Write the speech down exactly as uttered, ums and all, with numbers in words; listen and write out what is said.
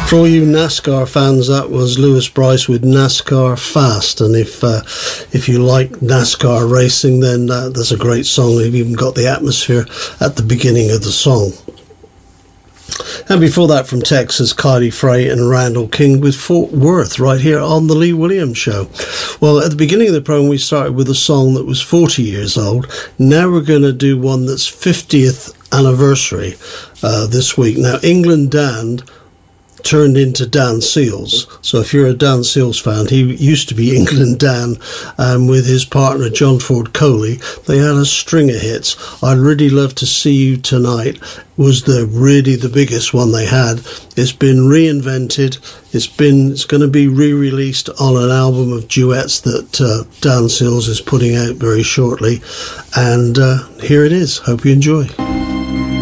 For all you NASCAR fans, that was Lewis Bryce with NASCAR Fast. And if uh, if you like NASCAR racing, then uh, that's a great song. They've even got the atmosphere at the beginning of the song. And before that, from Texas, Kylie Frey and Randall King with Fort Worth, right here on the Lee Williams Show. Well, at the beginning of the program, we started with a song that was forty years old. Now we're going to do one that's fiftieth anniversary uh, this week. Now, England Dan turned into Dan Seals. So if you're a Dan Seals fan, he used to be England Dan, and with his partner John Ford Coley, they had a string of hits. I'd Really Love to See You Tonight was the really the biggest one they had. It's been reinvented. It's been it's going to be re-released on an album of duets that uh, Dan Seals is putting out very shortly. And uh, here it is. Hope you enjoy.